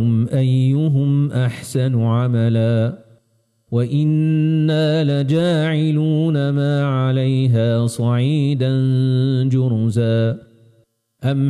أيهم أحسن عملا وإنا لجاعلون ما عليها صعيدا جرزا أم